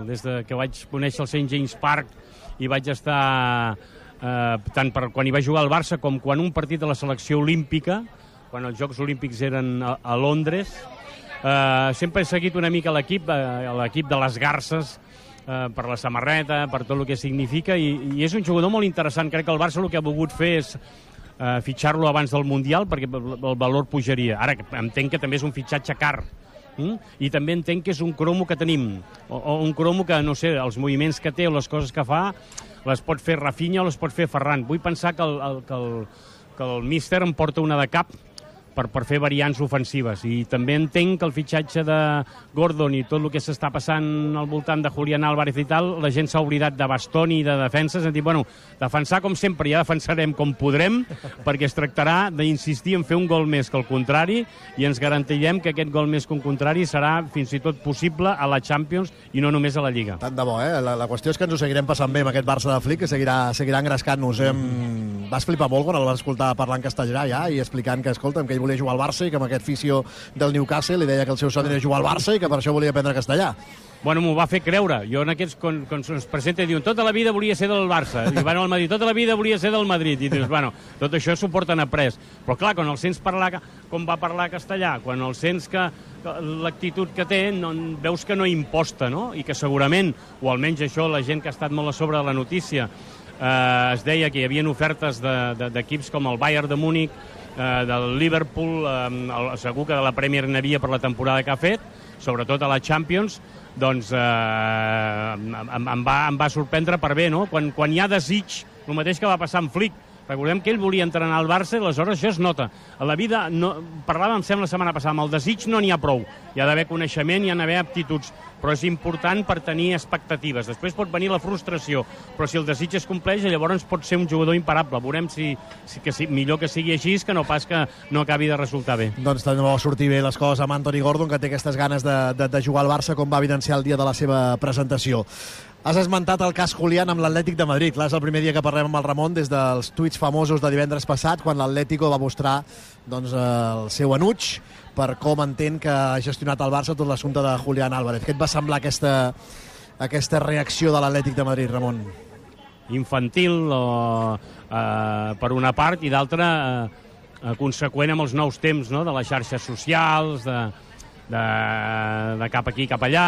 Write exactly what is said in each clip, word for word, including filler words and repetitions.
des de que vaig conèixer el Saint James Park i vaig estar, eh, tant per quan hi va jugar al Barça com quan un partit de la selecció olímpica, quan els Jocs Olímpics eren a, a Londres, eh, sempre he seguit una mica l'equip, eh, l'equip de les Garces, eh, per la samarreta, per tot el que significa, i, i és un jugador molt interessant. Crec que el Barça el que ha volgut fer és eh, fitxar-lo abans del Mundial, perquè el valor pujaria. Ara, entenc que també és un fitxatge car, mm? I també entenc que és un cromo que tenim, o, o un cromo que, no sé, els moviments que té o les coses que fa, les pot fer Rafinha o les pot fer Ferran. Vull pensar que el, el, que el, que el míster em porta una de cap, per, per fer variants ofensives. I també entenc que el fitxatge de Gordon i tot el que s'està passant al voltant de Julián Álvarez i tal, la gent s'ha oblidat de Bastoni i de defenses. Han dit, bueno, defensar com sempre, ja defensarem com podrem, perquè es tractarà d'insistir en fer un gol més que el contrari, i ens garantirem que aquest gol més que un contrari serà fins i tot possible a la Champions i no només a la Lliga. Tant de bo, eh? La, la qüestió és que ens ho seguirem passant bé amb aquest Barça de Flick, que seguirà, seguirà engrescant-nos. Mm. Vas flipar molt quan el vas escoltar parlar en castellà ja i explicant que, escolta'm, que ell volia jugar al Barça i que amb aquest fisio del Newcastle li deia que el seu somni era jugar al Barça i que per això volia aprendre castellà. Bueno, m'ho va fer creure. Jo en aquests, quan, quan se'ns presenta, diuen tota la vida volia ser del Barça. I van al Madrid, tota la vida volia ser del Madrid. I dius, bueno, tot això s'ho porten après. Però clar, quan el sents parlar com va parlar castellà, quan el sents que l'actitud que té, no, veus que no imposta, no? I que segurament, o almenys això, la gent que ha estat molt a sobre de la notícia, eh, es deia que hi havia ofertes d'equips com el Bayern de Múnich, eh, del Liverpool, eh, segur que de la Premier n'havia per la temporada que ha fet, sobretot a la Champions, doncs eh, em, em, va, em va sorprendre per bé, no? Quan, quan hi ha desig, el mateix que va passar amb Flick. Recordem que ell volia entrenar al Barça, aleshores això es nota. A la vida, no, parlàvem, em sembla, la setmana passada, amb el desig no n'hi ha prou. Hi ha d'haver coneixement, hi ha d'haver aptituds, però és important per tenir expectatives. Després pot venir la frustració, però si el desig es compleix, llavors pot ser un jugador imparable. Veurem si, si, que si millor que sigui així, que no pas que no acabi de resultar bé. Doncs també va sortir bé les coses amb Anthony Gordon, que té aquestes ganes de, de, de jugar al Barça, com va evidenciar el dia de la seva presentació. Has esmentat el cas Julián amb l'Atlètic de Madrid. Clar, és el primer dia que parlem amb el Ramon des dels tuits famosos de divendres passat, quan l'Atlético va mostrar doncs, el seu enuig per com entén que ha gestionat el Barça tot l'assumpte de Julián Álvarez. Què et va semblar aquesta, aquesta reacció de l'Atlètic de Madrid, Ramon? Infantil, o, eh, per una part, i d'altra eh, conseqüent amb els nous temps, no?, de les xarxes socials, de, de, de cap aquí, cap allà.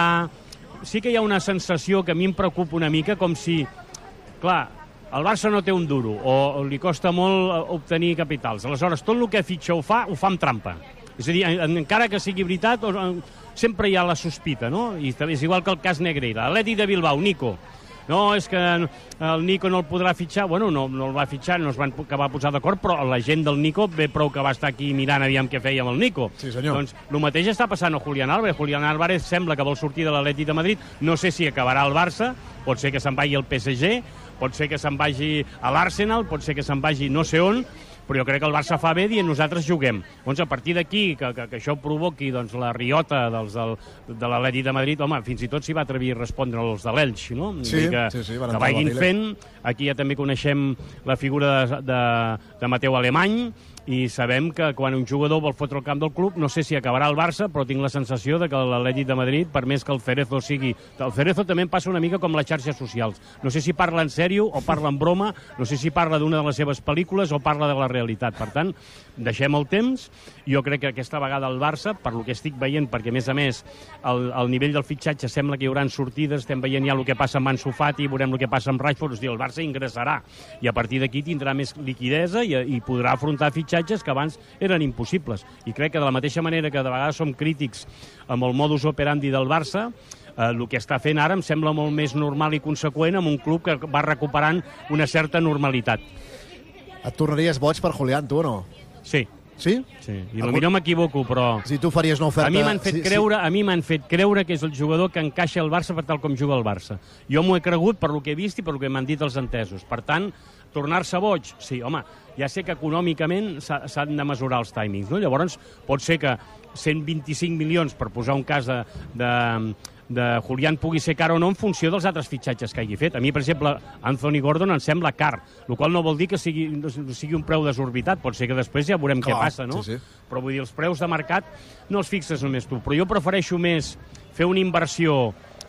Sí que hi ha una sensació que a mi em preocupa una mica, com si, clar, el Barça no té un duro, o li costa molt obtenir capitals. Aleshores, tot el que fitxa o fa, ho fa amb trampa. És a dir, encara que sigui veritat, sempre hi ha la sospita, no? I és igual que el cas Negreira. Atlètic de Bilbao, Nico. No, és que el Nico no el podrà fitxar. Bueno, no, no el va fitxar, no es van acabar posar d'acord, però la gent del Nico ve prou que va estar aquí mirant aviam què feia amb el Nico. Sí, senyor. Doncs el mateix està passant a Julián Álvarez. Julián Álvarez sembla que vol sortir de l'Atlètic de Madrid. No sé si acabarà al Barça, pot ser que se'n vagi al P S G, pot ser que se'n vagi a l'Arsenal, pot ser que se'n vagi no sé on, però jo crec que el Barça fa bé dient nosaltres juguem. Doncs a partir d'aquí, que, que, que això provoqui doncs, la riota dels, del, de l'Atlètic de Madrid, home, fins i tot s'hi va atrevir a respondre els de l'Elx, no? Sí, que, sí, sí, que vagin fent. Aquí ja també coneixem la figura de, de, de Mateu Alemany, i sabem que quan un jugador vol fotre el camp del club, no sé si acabarà al Barça, però tinc la sensació de que l'Atlètic de Madrid, per més que el Cerezo sigui... El Cerezo també em passa una mica com les xarxes socials. No sé si parla en sèrio o parla en broma, no sé si parla d'una de les seves pel·lícules o parla de la realitat. Per tant, deixem el temps. Jo crec que aquesta vegada el Barça, per lo que estic veient, perquè a més a més el, el nivell del fitxatge sembla que hi haurà sortides, estem veient ja el que passa amb Ansu Fati, veurem el que passa amb Rashford, és dir, el Barça ingressarà i a partir d'aquí tindrà més liquidesa i, i podrà afrontar fitxatges que abans eren impossibles. I crec que de la mateixa manera que de vegades som crítics amb el modus operandi del Barça, eh, el que està fent ara em sembla molt més normal i conseqüent amb un club que va recuperant una certa normalitat. Et tornaries boig per Julián, tu, o no? Sí. Sí? Sí, i potser m'equivoco, però... Si tu faries una oferta... A mi m'han fet, sí, creure, sí. a mi m'han fet creure que és el jugador que encaixa al Barça per tal com juga el Barça. Jo m'ho he cregut per lo que he vist i per lo que m'han dit els entesos. Per tant, tornar-se boig? Sí, home, ja sé que econòmicament s'han de mesurar els timings, no? Llavors, pot ser que cent vint-i-cinc milions, per posar un cas de... de de Julián pugui ser car o no en funció dels altres fitxatges que hagi fet. A mi, per exemple, Anthony Gordon em sembla car, el qual no vol dir que sigui, sigui un preu desorbitat, pot ser que després ja veurem Clar, què passa, no? Sí, sí. Però vull dir, els preus de mercat no els fixes només tu, però jo prefereixo més fer una inversió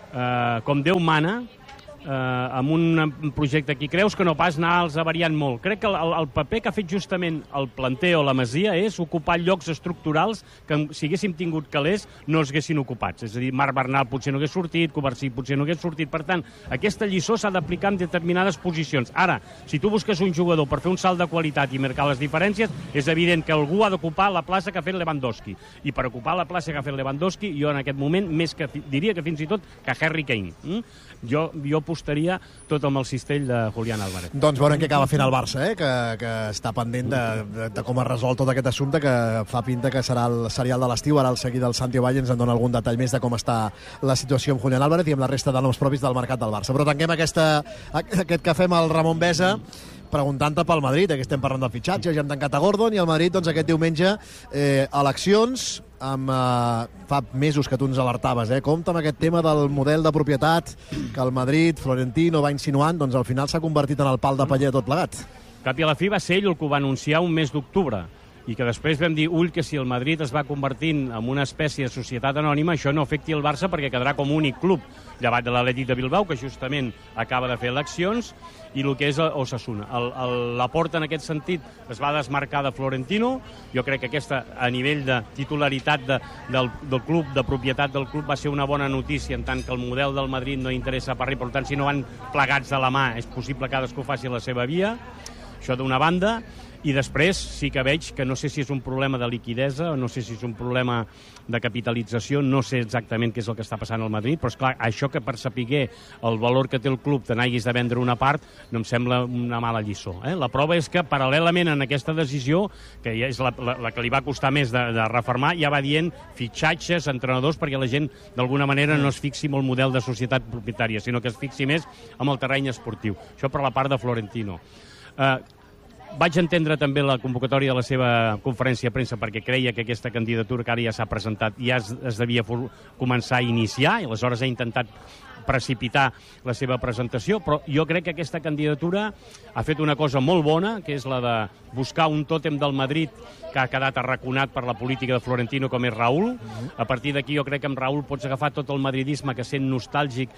eh, com Déu mana, eh, amb un projecte aquí. Creus que no pas anar-los variant molt. Crec que el, el paper que ha fet justament el planter o la Masia és ocupar llocs estructurals que, si haguéssim tingut calés, no es haguessin ocupats. És a dir, Marc Bernal potser no hagués sortit, Covarsí potser no hagués sortit. Per tant, aquesta lliçó s'ha d'aplicar en determinades posicions. Ara, si tu busques un jugador per fer un salt de qualitat i marcar les diferències, és evident que algú ha d'ocupar la plaça que ha fet Lewandowski. I per ocupar la plaça que ha fet Lewandowski, jo en aquest moment, més que diria que fins i tot que Harry Kane. Mm? Jo, jo apostaria tot amb el cistell de Julián Álvarez. Doncs veurem què acaba fent el Barça, eh? que, que està pendent de, de, de com es resol tot aquest assumpte, que fa pinta que serà el serial de l'estiu. Ara el seguit del Santi Valle ens en dona algun detall més de com està la situació amb Julián Álvarez i amb la resta de noms propis del mercat del Barça. Però tanquem aquesta, aquest cafè amb el Ramon Besa preguntant-te pel Madrid, eh, que estem parlant del fitxatge, ja hem tancat a Gordon, i el Madrid doncs, aquest diumenge eh, eleccions, amb, eh, fa mesos que tu ens alertaves, eh? Compte amb aquest tema del model de propietat que el Madrid, Florentino, va insinuant, doncs al final s'ha convertit en el pal de paller tot plegat. Cap i a la fi va ser ell el que ho va anunciar un mes d'octubre, i que després vam dir, ull, que si el Madrid es va convertint en una espècie de societat anònima, això no afecti el Barça perquè quedarà com únic club, llevat de l'Atlètic de Bilbao, que justament acaba de fer eleccions, i el que és Osasuna. El, el, la Porta, en aquest sentit, es va desmarcar de Florentino. Jo crec que aquesta, a nivell de titularitat de, del, del club, de propietat del club, va ser una bona notícia, en tant que el model del Madrid no interessa per res, per tant, si no van plegats de la mà, és possible que cadascú faci la seva via. Això d'una banda. I després sí que veig que no sé si és un problema de liquidesa o no sé si és un problema de capitalització, no sé exactament què és el que està passant al Madrid, però esclar, això que per saber el valor que té el club te n'haguis de vendre una part no em sembla una mala lliçó. Eh? La prova és que paral·lelament en aquesta decisió, que ja és la, la, la que li va costar més de, de refermar, ja va dient fitxatges, entrenadors, perquè la gent d'alguna manera no es fixi en el model de societat propietària, sinó que es fixi més en el terreny esportiu. Això per la part de Florentino. Eh, Vaig entendre també la convocatòria de la seva conferència de premsa perquè creia que aquesta candidatura que ara ja s'ha presentat ja es, es devia començar a iniciar i aleshores ha intentat precipitar la seva presentació, però jo crec que aquesta candidatura ha fet una cosa molt bona, que és la de buscar un tòtem del Madrid que ha quedat arraconat per la política de Florentino, com és Raúl. A partir d'aquí jo crec que amb Raúl pots agafar tot el madridisme que sent nostàlgic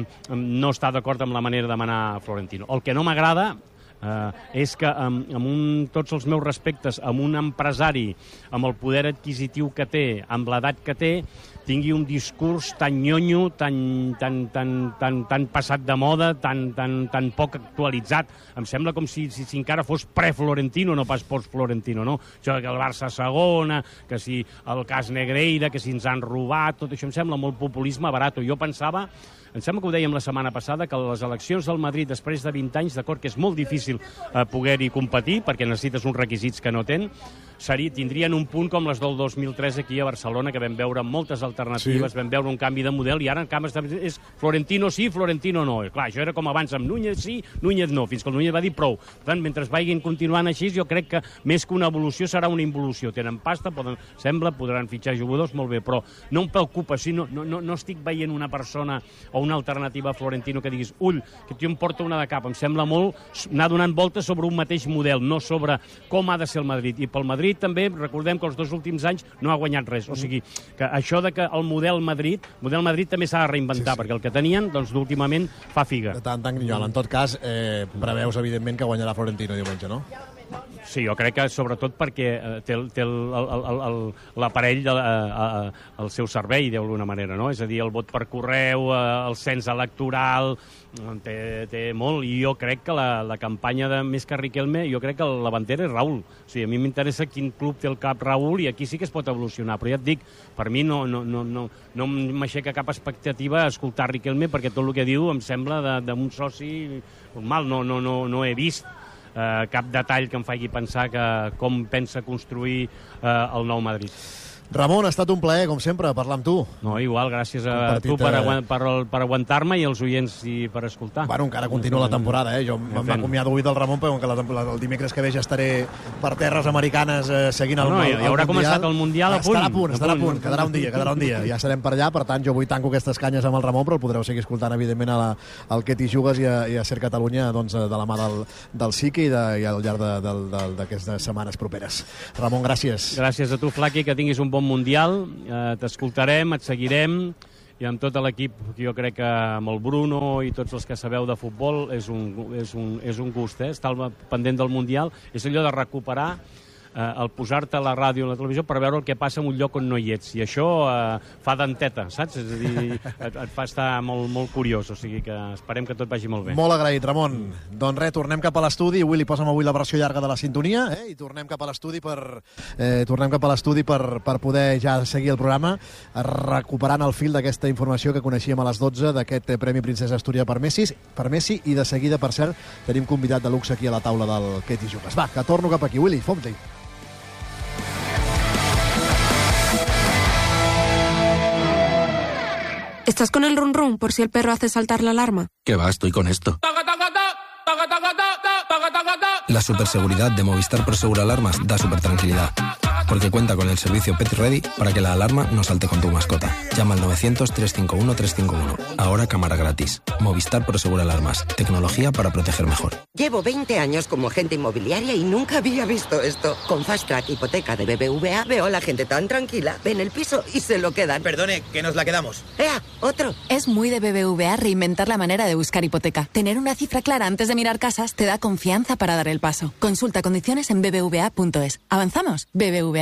no està d'acord amb la manera de manar Florentino. El que no m'agrada Uh, és que amb, amb un, tots els meus respectes, amb un empresari, amb el poder adquisitiu que té, amb l'edat que té, tingui un discurs tan nyonyo, tan, tan, tan, tan, tan passat de moda, tan, tan, tan poc actualitzat. Em sembla com si, si, si encara fos pre-Florentino, no pas post-Florentino, no? Això que el Barça segona, que si el cas Negreira, que si ens han robat, tot això em sembla molt populisme barat. Jo pensava, em sembla que ho dèiem la setmana passada, que les eleccions del Madrid després de vint anys, d'acord que és molt difícil eh, poder-hi competir, perquè necessites uns requisits que no tenen, seria, tindrien un punt com les del dos mil tres aquí a Barcelona, que vam veure moltes alternatives, sí. Vam veure un canvi de model, i ara en canvi és Florentino sí, Florentino no. I, clar, això era com abans amb Núñez sí, Núñez no, fins que el Núñez va dir prou. Per tant, mentre vagin continuant així, jo crec que més que una evolució serà una involució. Tenen pasta, poden, sembla, podran fitxar jugadors, molt bé, però no em preocupa, si no, no, no, no estic veient una persona o una alternativa a Florentino que diguis, ull, que tu em porta una de cap. Em sembla molt anar donant voltes sobre un mateix model, no sobre com ha de ser el Madrid. I pel Madrid també, recordem que els dos últims anys no ha guanyat res. O sigui, que això de que el model Madrid, model Madrid també s'ha de reinventar, sí, sí. Perquè el que tenien, doncs, últimament fa figa. De tant, tant guinyol. En tot cas, eh, preveus, evidentment, que guanyarà Florentino diumenge, no? Sí, jo crec que sobretot perquè té, té l'aparell al seu servei, d'alguna manera, no? És a dir, el vot per correu, el cens electoral, té, té molt, i jo crec que la, la campanya de més que Riquelme, jo crec que la bandera és Raúl. O sigui, a mi m'interessa quin club té el cap Raúl, i aquí sí que es pot evolucionar, però ja et dic, per mi no, no, no, no, no m'aixeca cap expectativa a escoltar Riquelme, perquè tot el que diu em sembla d'un soci normal, no, no, no, no he vist Uh, cap detall que em faci pensar que com pensa construir uh, el nou Madrid. Ramon, ha estat un plaer, com sempre, parlar amb tu. No, igual, gràcies a partit, tu per, agu per, per aguantar-me i els oients i per escoltar. Bueno, encara continua la temporada, eh? Jo m'acomiado avui del Ramon, però que la, la, el dimecres que ve ja estaré per terres americanes eh, seguint el, no, no, el, el, el haurà Mundial. Començat el Mundial a punt. Estarà a punt, estarà a punt, quedarà un dia, quedarà un dia. Ja serem per allà, per tant, jo avui tanco aquestes canyes amb el Ramon, però el podreu seguir escoltant, evidentment, a la, al Que t'hi jugues i a, i a Ser Catalunya, doncs, de la mà del, del S I C i, de, i al llarg d'aquestes setmanes properes. Ramon, gràcies. Gràcies a tu, Flaqui, que tinguis un bon Mundial. Uh, t'escoltarem, et seguirem i amb tot l'equip, jo crec que amb el Bruno i tots els que sabeu de futbol, és un, és un, és un gust, eh? Estar pendent del Mundial, és allò de recuperar eh, el posar-te a la ràdio o a la televisió per veure el que passa en un lloc on no hi ets, i això eh, fa denteta, saps? És a dir, et, et fa estar molt, molt curiós, o sigui que esperem que tot vagi molt bé. Molt agraït, Ramon. Mm. Doncs res, tornem cap a l'estudi, Willy, posa'm avui la versió llarga de la sintonia, eh? I tornem cap a l'estudi per, eh, tornem cap a l'estudi per, per poder ja seguir el programa, recuperant el fil d'aquesta informació que coneixíem a les dotze, d'aquest Premi Princesa Astúria per Messi, per Messi, i de seguida, per cert, tenim convidat de luxe aquí a la taula del Què t'hi jugues. Va, que torno cap aquí, Willy, fom-li. ¿Estás con el run run por si el perro hace saltar la alarma? ¿Qué va? Estoy con esto. La superseguridad de Movistar Prosegur Alarmas da super tranquilidad, porque cuenta con el servicio Pet Ready para que la alarma no salte con tu mascota. Llama al novecientos, trescientos cincuenta y uno, trescientos cincuenta y uno. Ahora cámara gratis. Movistar Prosegur Alarmas. Tecnología para proteger mejor. Llevo veinte años como agente inmobiliaria y nunca había visto esto. Con Fast Track Hipoteca de B B V A veo a la gente tan tranquila. Ven el piso y se lo quedan. Perdone, que nos la quedamos. ¡Ea! ¡Otro! Es muy de B B V A reinventar la manera de buscar hipoteca. Tener una cifra clara antes de mirar casas te da confianza para dar el paso. Consulta condiciones en b b v a punto es. ¿Avanzamos? B B V A.